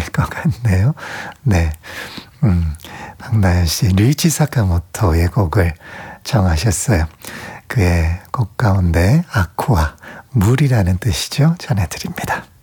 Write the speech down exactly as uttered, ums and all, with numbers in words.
것 같네요. 네. 음, 박나연 씨, 류이치 사카모토의 곡을 정하셨어요. 그의 곡 가운데 아쿠아, 물이라는 뜻이죠. 전해드립니다.